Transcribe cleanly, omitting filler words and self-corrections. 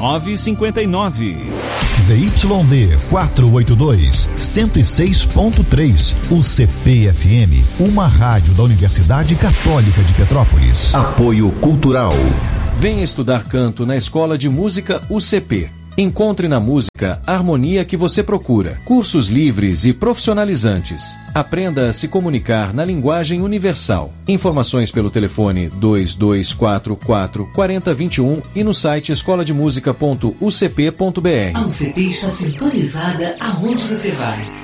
959. ZYD 482, 106.3, UCP-FM, uma rádio da Universidade Católica de Petrópolis. Apoio Cultural. Venha estudar canto na Escola de Música UCP. Encontre na música a harmonia que você procura. Cursos livres e profissionalizantes. Aprenda a se comunicar na linguagem universal. Informações pelo telefone 2244 4021 e no site escolademusica.ucp.br. A UCP está sintonizada aonde você vai.